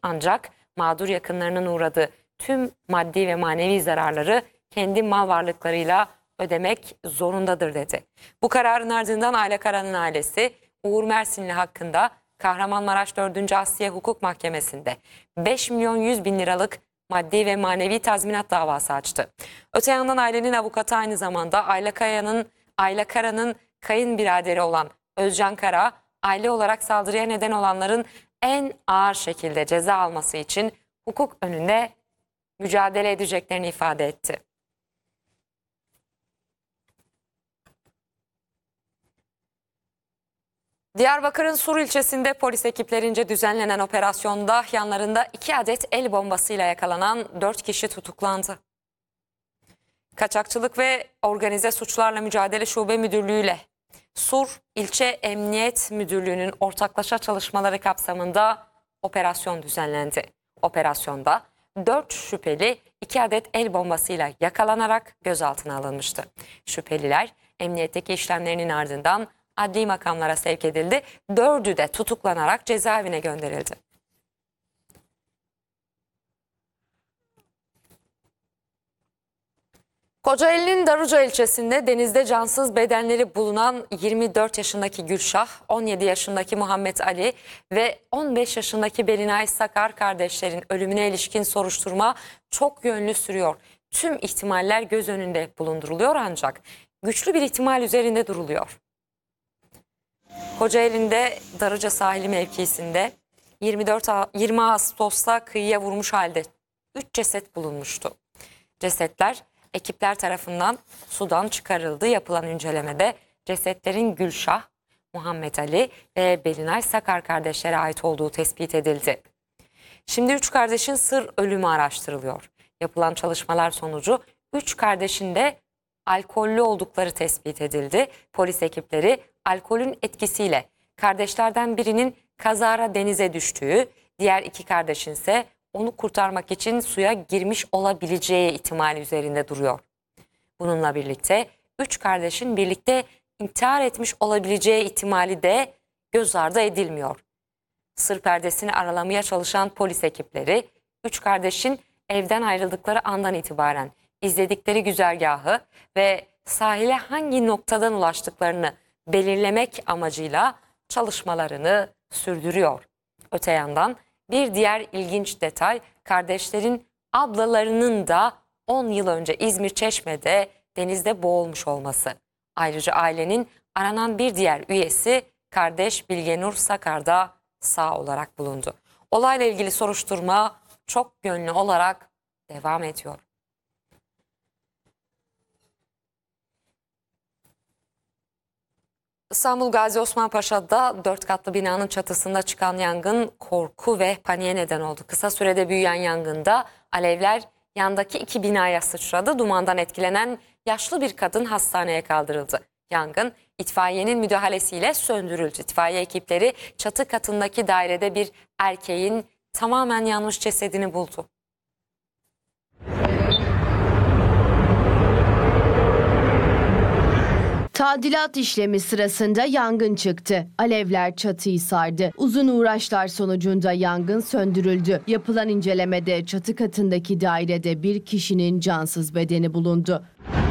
ancak mağdur yakınlarının uğradığı tüm maddi ve manevi zararları kendi mal varlıklarıyla ödemek zorundadır dedi. Bu kararın ardından Ayla Kara'nın ailesi Uğur Mersinli hakkında Kahramanmaraş 4. Asliye Hukuk Mahkemesi'nde 5 milyon 100 bin liralık maddi ve manevi tazminat davası açtı. Öte yandan ailenin avukatı aynı zamanda Ayla Kara'nın kayınbiraderi olan Özcan Kara, aile olarak saldırıya neden olanların en ağır şekilde ceza alması için hukuk önünde mücadele edeceklerini ifade etti. Diyarbakır'ın Sur ilçesinde polis ekiplerince düzenlenen operasyonda yanlarında 2 adet el bombasıyla yakalanan 4 kişi tutuklandı. Kaçakçılık ve Organize Suçlarla Mücadele Şube Müdürlüğü ile Sur İlçe Emniyet Müdürlüğü'nün ortaklaşa çalışmaları kapsamında operasyon düzenlendi. Operasyonda 4 şüpheli 2 adet el bombasıyla yakalanarak gözaltına alınmıştı. Şüpheliler emniyetteki işlemlerinin ardından adli makamlara sevk edildi. 4'ü de tutuklanarak cezaevine gönderildi. Kocaeli'nin Darıca ilçesinde denizde cansız bedenleri bulunan 24 yaşındaki Gülşah, 17 yaşındaki Muhammed Ali ve 15 yaşındaki Belinay Sakar kardeşlerin ölümüne ilişkin soruşturma çok yönlü sürüyor. Tüm ihtimaller göz önünde bulunduruluyor ancak güçlü bir ihtimal üzerinde duruluyor. Kocaeli'nde Darıca sahili mevkisinde 20 Ağustos'ta kıyıya vurmuş halde 3 ceset bulunmuştu. Cesetler ekipler tarafından sudan çıkarıldı. Yapılan incelemede cesetlerin Gülşah, Muhammed Ali ve Belinay Sakar kardeşlere ait olduğu tespit edildi. Şimdi 3 kardeşin sır ölümü araştırılıyor. Yapılan çalışmalar sonucu 3 kardeşin de alkollü oldukları tespit edildi. Polis ekipleri alkolün etkisiyle kardeşlerden birinin kazara denize düştüğü, diğer 2 kardeşin ise onu kurtarmak için suya girmiş olabileceği ihtimali üzerinde duruyor. Bununla birlikte 3 kardeşin birlikte intihar etmiş olabileceği ihtimali de göz ardı edilmiyor. Sır perdesini aralamaya çalışan polis ekipleri 3 kardeşin evden ayrıldıkları andan itibaren izledikleri güzergahı ve sahile hangi noktadan ulaştıklarını belirlemek amacıyla çalışmalarını sürdürüyor. Öte yandan bir diğer ilginç detay, kardeşlerin ablalarının da 10 yıl önce İzmir Çeşme'de denizde boğulmuş olması. Ayrıca ailenin aranan bir diğer üyesi kardeş Bilgenur Sakar'da sağ olarak bulundu. Olayla ilgili soruşturma çok yönlü olarak devam ediyor. İstanbul Gazi Osman Paşa'da 4 katlı binanın çatısında çıkan yangın korku ve paniğe neden oldu. Kısa sürede büyüyen yangında alevler yandaki 2 binaya sıçradı. Dumandan etkilenen yaşlı bir kadın hastaneye kaldırıldı. Yangın itfaiyenin müdahalesiyle söndürüldü. İtfaiye ekipleri çatı katındaki dairede bir erkeğin tamamen yanmış cesedini buldu. Tadilat işlemi sırasında yangın çıktı. Alevler çatıyı sardı. Uzun uğraşlar sonucunda yangın söndürüldü. Yapılan incelemede çatı katındaki dairede bir kişinin cansız bedeni bulundu.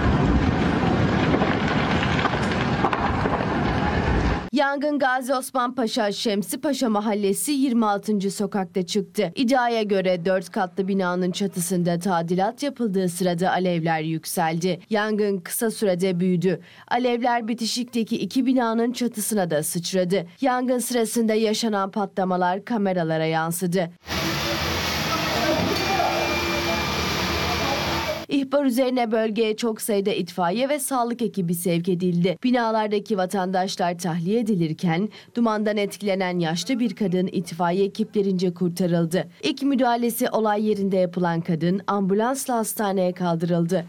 Yangın Gazi Osman Paşa, Şemsi Paşa Mahallesi 26. sokakta çıktı. İddiaya göre 4 katlı binanın çatısında tadilat yapıldığı sırada alevler yükseldi. Yangın kısa sürede büyüdü. Alevler bitişikteki 2 binanın çatısına da sıçradı. Yangın sırasında yaşanan patlamalar kameralara yansıdı. İhbar üzerine bölgeye çok sayıda itfaiye ve sağlık ekibi sevk edildi. Binalardaki vatandaşlar tahliye edilirken dumandan etkilenen yaşlı bir kadın itfaiye ekiplerince kurtarıldı. İlk müdahalesi olay yerinde yapılan kadın ambulansla hastaneye kaldırıldı.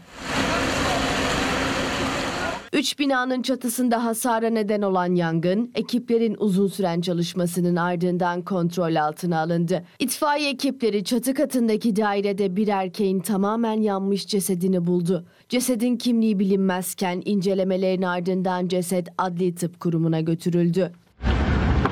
3 binanın çatısında hasara neden olan yangın, ekiplerin uzun süren çalışmasının ardından kontrol altına alındı. İtfaiye ekipleri çatı katındaki dairede bir erkeğin tamamen yanmış cesedini buldu. Cesedin kimliği bilinmezken incelemelerin ardından ceset Adli Tıp Kurumu'na götürüldü.